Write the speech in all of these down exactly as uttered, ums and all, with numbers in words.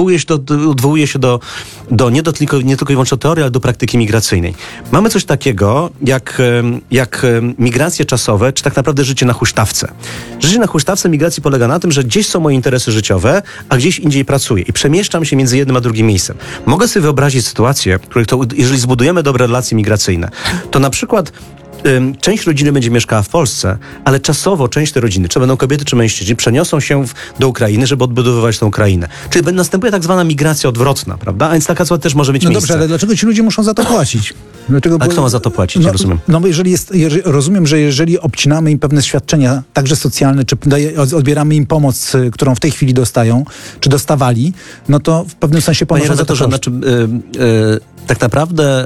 odwołuje się do, do, odwołuje się do, do nie, do tylko, nie tylko i wyłącznie teorii, ale do praktyki migracyjnej. Mamy coś takiego jak, jak migracje czasowe, czy tak naprawdę życie na huśtawce. Życie na huśtawce migracji polega na tym, że gdzieś są moje interesy życiowe, a gdzieś indziej pracuję i przemieszczam się między jednym a drugim miejscem. Mogę sobie wyobrazić sytuację, w której to, jeżeli zbudujemy dobre relacje migracyjne, to na przykład część rodziny będzie mieszkała w Polsce, ale czasowo część tej rodziny, czy będą kobiety, czy mężczyźni, przeniosą się w, do Ukrainy, żeby odbudowywać tę Ukrainę. Czyli następuje tak zwana migracja odwrotna, prawda? A więc taka sytuacja też może mieć no miejsce. Dobrze, ale dlaczego ci ludzie muszą za to płacić? Dlaczego, a kto ma za to płacić? No, rozumiem. No bo jeżeli jest, jeżeli, rozumiem, że jeżeli obcinamy im pewne świadczenia, także socjalne, czy daje, odbieramy im pomoc, którą w tej chwili dostają, czy dostawali, no to w pewnym sensie ponoszą Panie za to redaktorze, znaczy, yy, yy, tak naprawdę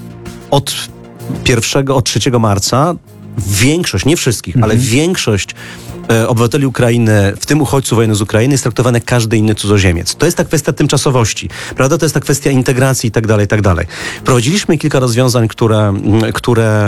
od pierwszego, od trzeciego marca większość, nie wszystkich, mhm. ale większość e, obywateli Ukrainy, w tym uchodźców wojennych z Ukrainy, jest traktowany jak każdy inny cudzoziemiec. To jest ta kwestia tymczasowości, prawda? To jest ta kwestia integracji i tak dalej, i tak dalej. Prowadziliśmy kilka rozwiązań, które, które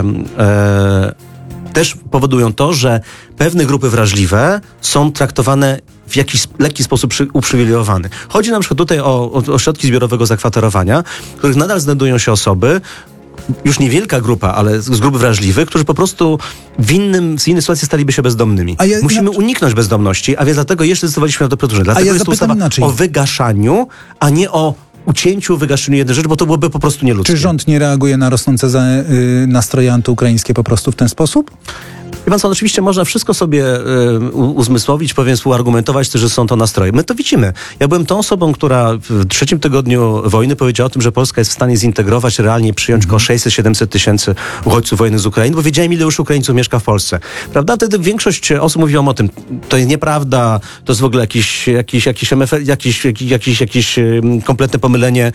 e, też powodują to, że pewne grupy wrażliwe są traktowane w jakiś lekki sposób przy, uprzywilejowany. Chodzi na przykład tutaj o, o ośrodki zbiorowego zakwaterowania, w których nadal znajdują się osoby, już niewielka grupa, ale z grupy wrażliwych, którzy po prostu w innym, z innej sytuacji staliby się bezdomnymi. Ja, Musimy na... uniknąć bezdomności, a więc dlatego jeszcze zdecydowaliśmy na to przedłużenie. Dlatego ja jest to ustawa inaczej. O wygaszaniu, a nie o ucięciu, wygaszeniu jednej rzeczy, bo to byłoby po prostu nieludzkie. Czy rząd nie reaguje na rosnące za, y, nastroje antyukraińskie po prostu w ten sposób? Wie pan co, oczywiście można wszystko sobie y, uzmysłowić, powiem, współargumentować, że są to nastroje. My to widzimy. Ja byłem tą osobą, która w trzecim tygodniu wojny powiedziała o tym, że Polska jest w stanie zintegrować, realnie przyjąć mm. około sześćset siedemset tysięcy uchodźców wojennych z Ukrainy, bo wiedziałem, ile już Ukraińców mieszka w Polsce. Prawda? Wtedy większość osób mówiła o tym, to jest nieprawda, to jest w ogóle jakiś, jakiś, jakiś, jakiś, jakiś, jakiś, jakiś kompletne pomylenie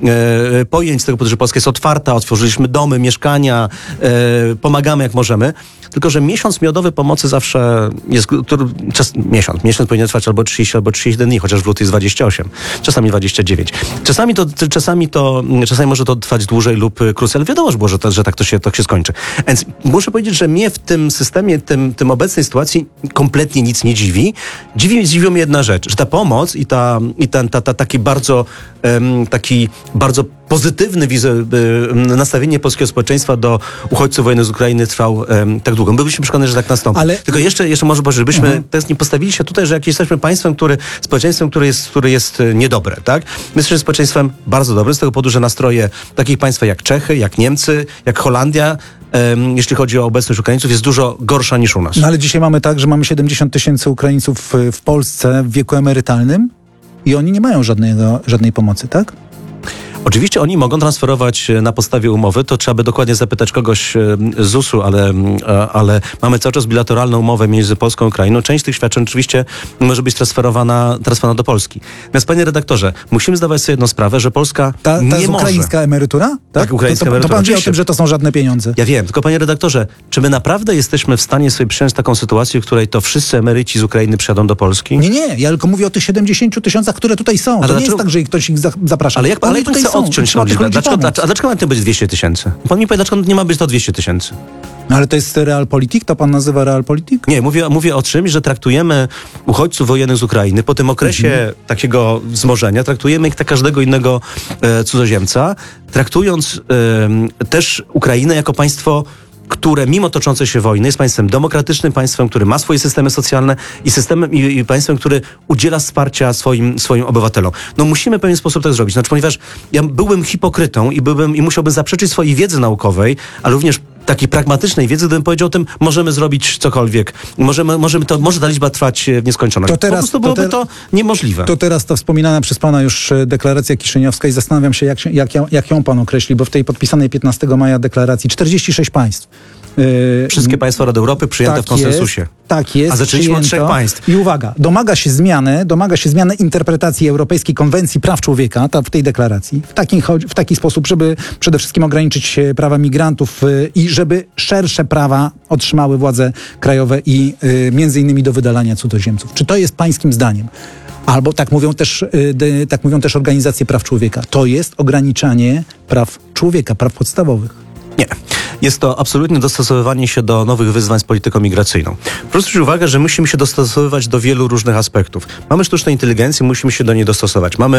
e, pojęć z tego powodu, że Polska jest otwarta, otworzyliśmy domy, mieszkania, e, pomagamy jak możemy. Tylko że miesiąc miodowy pomocy zawsze jest, który, czas, miesiąc, miesiąc powinien trwać albo trzydzieści, albo trzydzieści jeden dni, chociaż w luty jest dwadzieścia osiem, czasami dwadzieścia dziewięć. Czasami to, czasami to, czasami może to trwać dłużej lub krócej, ale wiadomo, że, było, że, to, że tak to się, to się skończy. Więc muszę powiedzieć, że mnie w tym systemie, tym, tym obecnej sytuacji kompletnie nic nie dziwi. Dziwi, dziwią mnie jedna rzecz, że ta pomoc i, ta, i ten, ta, ta, taki bardzo um, taki bardzo pozytywny wizy, nastawienie polskiego społeczeństwa do uchodźców wojennych z Ukrainy trwał um, tak długo. Byliśmy przekonani, że tak nastąpi. Ale... Tylko jeszcze, jeszcze może, żebyśmy uh-huh. teraz nie postawili się tutaj, że jak jesteśmy państwem, który, społeczeństwem, które jest, które jest niedobre, tak? My jesteśmy społeczeństwem bardzo dobrym, z tego powodu, że nastroje takich państw jak Czechy, jak Niemcy, jak Holandia, um, jeśli chodzi o obecność Ukraińców, jest dużo gorsza niż u nas. No ale dzisiaj mamy tak, że mamy siedemdziesiąt tysięcy Ukraińców w, w Polsce w wieku emerytalnym i oni nie mają żadnego, żadnej pomocy, tak? Oczywiście oni mogą transferować na podstawie umowy, to trzeba by dokładnie zapytać kogoś z zusu, ale, ale mamy cały czas bilateralną umowę między Polską i Ukrainą. Część tych świadczeń oczywiście może być transferowana, transferowana do Polski. Natomiast, panie redaktorze, musimy zdawać sobie jedną sprawę, że Polska ta, ta nie jest może. Ukraińska emerytura? Tak, tak ukraińska to, to, emerytura. To pan wie o tym, że to są żadne pieniądze. Ja wiem, tylko panie redaktorze, czy my naprawdę jesteśmy w stanie sobie przyjąć taką sytuację, w której to wszyscy emeryci z Ukrainy przyjadą do Polski? Nie, nie, ja tylko mówię o tych siedemdziesięciu tysiącach, które tutaj są. Ale to dlaczego... nie jest tak, że ktoś ich zaprasza. Ale jak pan ale tutaj chce odciąć liczbę? Dlaczego, dlaczego, a dlaczego ma to być dwieście tysięcy? Pan mi powie, dlaczego nie ma być to dwieście tysięcy? No ale to jest realpolitik? To pan nazywa realpolitik? Nie, mówię, mówię o czymś, że traktujemy uchodźców wojennych z Ukrainy po tym okresie mhm. takiego wzmożenia, traktujemy ich jak każdego innego e, cudzoziemca, traktując e, też Ukrainę jako państwo, które mimo toczącej się wojny jest państwem demokratycznym, państwem, który ma swoje systemy socjalne i systemem i, i państwem, który udziela wsparcia swoim, swoim obywatelom. No musimy w pewien sposób tak zrobić. Znaczy, ponieważ ja byłbym hipokrytą i byłbym i musiałbym zaprzeczyć swojej wiedzy naukowej, ale również takiej pragmatycznej wiedzy, gdybym powiedział o tym, możemy zrobić cokolwiek. Możemy, możemy to, może ta liczba trwać w nieskończoność. To teraz, po prostu byłoby to, te, to niemożliwe. To teraz to wspominana przez pana już deklaracja kiszyniowska i zastanawiam się, jak, się, jak, jak ją pan określi, bo w tej podpisanej piętnastego maja deklaracji czterdzieści sześć państw. Yy, Wszystkie państwa Rady Europy przyjęte tak w konsensusie. Jest, tak jest. A zaczęliśmy od trzech państw. I uwaga, domaga się zmiany, domaga się zmiany interpretacji Europejskiej Konwencji Praw Człowieka ta, w tej deklaracji. W taki, w taki sposób, żeby przede wszystkim ograniczyć prawa migrantów yy, i żeby szersze prawa otrzymały władze krajowe i yy, między innymi do wydalania cudzoziemców. Czy to jest pańskim zdaniem? Albo tak mówią też, yy, tak mówią też organizacje praw człowieka. To jest ograniczanie praw człowieka, praw podstawowych. Nie. Jest to absolutnie dostosowywanie się do nowych wyzwań z polityką migracyjną. Proszę zwrócić uwagę, że musimy się dostosowywać do wielu różnych aspektów. Mamy sztuczną inteligencję, musimy się do niej dostosować. Mamy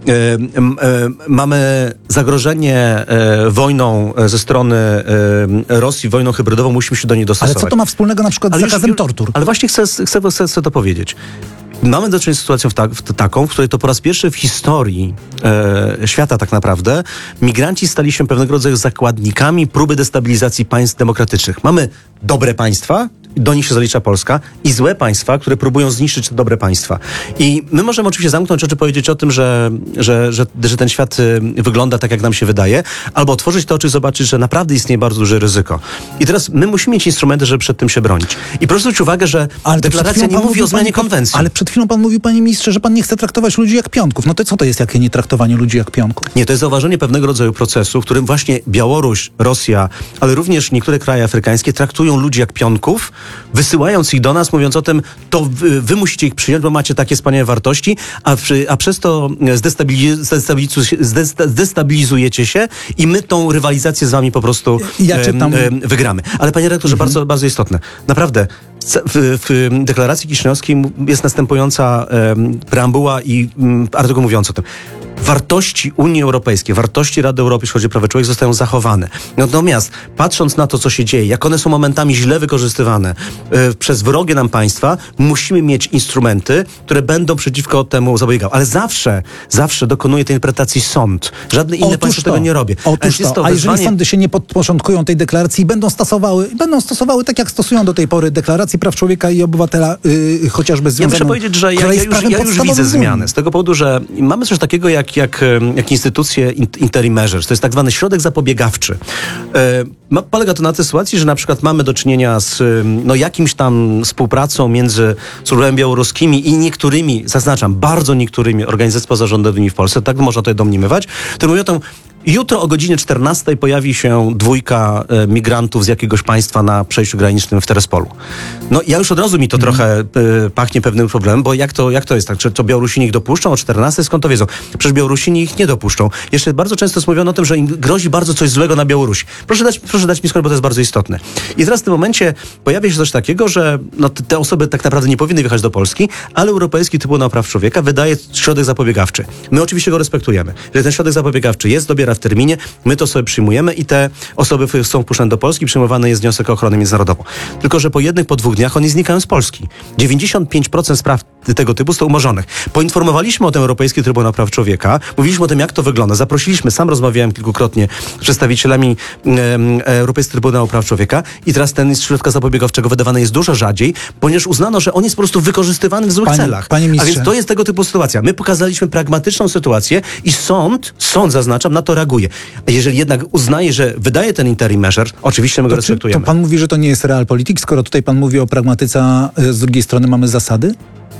mamy zagrożenie e, wojną ze strony e, Rosji, wojną hybrydową, musimy się do niej dostosować. Ale co to ma wspólnego na przykład z Ale zakazem już, tortur? Ale właśnie chcę, chcę, chcę, chcę to powiedzieć. Mamy do czynienia z sytuacją w ta, w taką, w której to po raz pierwszy w historii e, świata tak naprawdę migranci stali się pewnego rodzaju zakładnikami próby destabilizacji państw demokratycznych. Mamy dobre państwa, do nich się zalicza Polska, i złe państwa, które próbują zniszczyć te dobre państwa. I my możemy oczywiście zamknąć oczy, powiedzieć o tym, że, że, że, że ten świat y, wygląda tak, jak nam się wydaje, albo otworzyć te oczy i zobaczyć, że naprawdę istnieje bardzo duże ryzyko. I teraz my musimy mieć instrumenty, żeby przed tym się bronić. I proszę zwrócić uwagę, że ale deklaracja nie mówi o zmianie pan, konwencji. Ale przed chwilą pan mówił, panie ministrze, że pan nie chce traktować ludzi jak pionków. No to co to jest, jakie nie traktowanie ludzi jak pionków? Nie, to jest zauważenie pewnego rodzaju procesu, w którym właśnie Białoruś, Rosja, ale również niektóre kraje afrykańskie traktują ludzi jak pionków, wysyłają ich do nas, mówiąc o tym, to wy, wy musicie ich przyjąć, bo macie takie wspaniałe wartości, a, przy, a przez to zdestabiliz, zdestabilizujecie się i my tą rywalizację z wami po prostu ja czytam... e, e, wygramy. Ale panie rektorze, mhm. bardzo, bardzo istotne. Naprawdę, w, w deklaracji kiszynowskiej jest następująca e, preambuła i m, artykuł mówiący o tym. Wartości Unii Europejskiej, wartości Rady Europy, jeśli chodzi o prawa człowieka, zostają zachowane. Natomiast patrząc na to, co się dzieje, jak one są momentami źle wykorzystywane e, przez wrogie nam państwa, musimy mieć instrumenty, które będą przeciwko temu zabiegały. Ale zawsze, zawsze dokonuje tej interpretacji sąd. Żadne inne Otóż państwo to, tego nie robi. Otóż jest to. to A wezwanie... jeżeli sądy się nie podporządkują tej deklaracji, będą stosowały, będą stosowały tak, jak stosują do tej pory deklaracje praw człowieka i obywatela, yy, chociażby związaną... Ja muszę powiedzieć, że ja, ja już, ja już widzę zmiany. Z tego powodu, że mamy coś takiego jak, jak, jak instytucję interim measures. To jest tak zwany środek zapobiegawczy. E, ma, polega to na tej sytuacji, że na przykład mamy do czynienia z no, jakimś tam współpracą między służbami białoruskimi i niektórymi, zaznaczam, bardzo niektórymi organizacjami pozarządowymi w Polsce, tak można to domniemywać, które mówią o tym, jutro o godzinie czternastej pojawi się dwójka e, migrantów z jakiegoś państwa na przejściu granicznym w Terespolu. No ja już od razu mi to mm. trochę e, pachnie pewnym problemem, bo jak to, jak to jest tak? Czy to Białorusini ich dopuszczą o czternastej? Skąd to wiedzą? Przecież Białorusini ich nie dopuszczą. Jeszcze bardzo często jest mówione o tym, że im grozi bardzo coś złego na Białorusi. Proszę dać, proszę dać mi skończyć, bo to jest bardzo istotne. I teraz w tym momencie pojawia się coś takiego, że no, te, te osoby tak naprawdę nie powinny wjechać do Polski, ale Europejski Trybunał Praw Człowieka wydaje środek zapobiegawczy. My oczywiście go respektujemy. Że ten środek zapobiegawczy jest, dobiera w terminie, my to sobie przyjmujemy i te osoby są wpuszczane do Polski, przyjmowany jest wniosek o ochronę międzynarodową. Tylko że po jednych, po dwóch dniach oni znikają z Polski. dziewięćdziesiąt pięć procent spraw tego typu zostało umorzonych. Poinformowaliśmy o tym Europejski Trybunał Praw Człowieka, mówiliśmy o tym, jak to wygląda, zaprosiliśmy, sam rozmawiałem kilkukrotnie z przedstawicielami um, Europejskiego Trybunału Praw Człowieka i teraz ten środka zapobiegawczego wydawany jest dużo rzadziej, ponieważ uznano, że on jest po prostu wykorzystywany w złych panie, celach. Panie A więc to jest tego typu sytuacja. My pokazaliśmy pragmatyczną sytuację i sąd, sąd zaznaczam, na to reaguje. A jeżeli jednak uznaje, że wydaje ten interim measure, oczywiście my go to, respektujemy. To pan mówi, że to nie jest realpolitik, skoro tutaj pan mówi o pragmatyce, a z drugiej strony mamy zasady?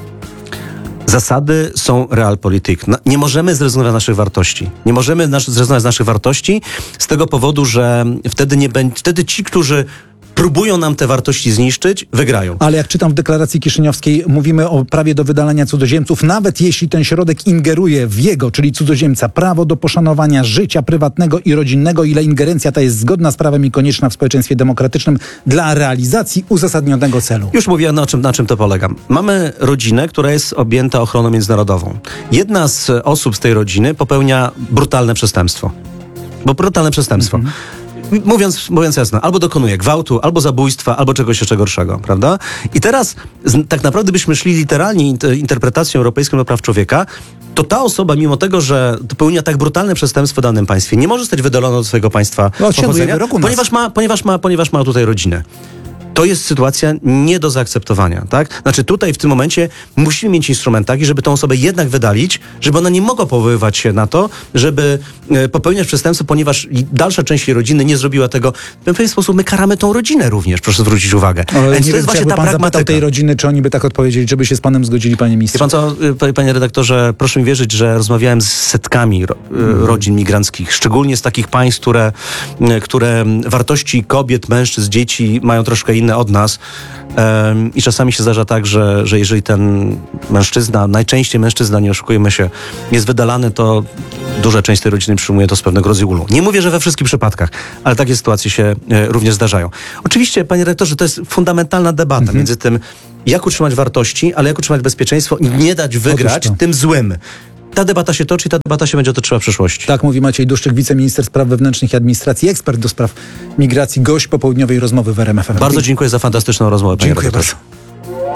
Zasady są realpolitik. Nie możemy zrezygnować z naszych wartości. Nie możemy zrezygnować z naszych wartości z tego powodu, że wtedy nie będzie, wtedy ci, którzy próbują nam te wartości zniszczyć, wygrają. Ale jak czytam w deklaracji kiszynowskiej, mówimy o prawie do wydalania cudzoziemców, nawet jeśli ten środek ingeruje w jego, czyli cudzoziemca, prawo do poszanowania życia prywatnego i rodzinnego, ile ingerencja ta jest zgodna z prawem i konieczna w społeczeństwie demokratycznym dla realizacji uzasadnionego celu. Już mówiłem, na czym, na czym to polega. Mamy rodzinę, która jest objęta ochroną międzynarodową. Jedna z osób z tej rodziny popełnia brutalne przestępstwo. Bo brutalne przestępstwo. Mhm. Mówiąc, mówiąc jasno, albo dokonuje gwałtu, albo zabójstwa, albo czegoś jeszcze gorszego, prawda? I teraz z, tak naprawdę byśmy szli literalnie inter, interpretacją europejską do praw człowieka, to ta osoba, mimo tego, że popełnia tak brutalne przestępstwo w danym państwie, nie może zostać wydalona do swojego państwa no, pochodzenia, ponieważ ma, ponieważ, ma, ponieważ ma tutaj rodzinę. To jest sytuacja nie do zaakceptowania, tak? Znaczy tutaj w tym momencie musimy mieć instrument taki, żeby tą osobę jednak wydalić, żeby ona nie mogła powoływać się na to, żeby e, popełniać przestępstwo, ponieważ dalsza część jej rodziny nie zrobiła tego. W pewien sposób my karamy tą rodzinę również, proszę zwrócić uwagę. Ale Więc nie to wiem, jest właśnie ta pan pragmatyka. zapytał tej rodziny, czy oni by tak odpowiedzieli, żeby się z panem zgodzili, panie ministrze? Wie pan co, panie redaktorze, proszę mi wierzyć, że rozmawiałem z setkami ro, hmm. rodzin migranckich, szczególnie z takich państw, które, które wartości kobiet, mężczyzn, dzieci mają troszkę inne od nas. Um, I czasami się zdarza tak, że, że jeżeli ten mężczyzna, najczęściej mężczyzna, nie oszukujmy się, jest wydalany, to duża część tej rodziny przyjmuje to z pewnego rodzaju ulgą. Nie mówię, że we wszystkich przypadkach, ale takie sytuacje się e, również zdarzają. Oczywiście, panie rektorze, to jest fundamentalna debata mhm. między tym, jak utrzymać wartości, ale jak utrzymać bezpieczeństwo i nie dać wygrać tym złym. Ta debata się toczy i ta debata się będzie toczyła w przyszłości. Tak mówi Maciej Duszczyk, wiceminister spraw wewnętrznych i administracji, ekspert do spraw migracji, gość popołudniowej rozmowy w R M F M. Bardzo dziękuję za fantastyczną rozmowę, panie Dziękuję redaktorze. bardzo.